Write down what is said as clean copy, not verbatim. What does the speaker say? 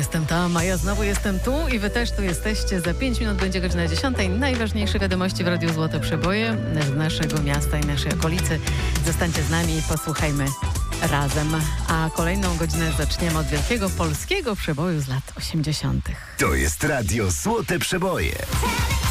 jestem tam, a ja znowu jestem tu i wy też tu jesteście. Za 5 minut będzie godzina 10. Najważniejsze wiadomości w Radiu Złote Przeboje z naszego miasta i naszej okolicy. Zostańcie z nami i posłuchajmy razem. A kolejną godzinę zaczniemy od wielkiego polskiego przeboju z lat 80. To jest Radio Złote Przeboje.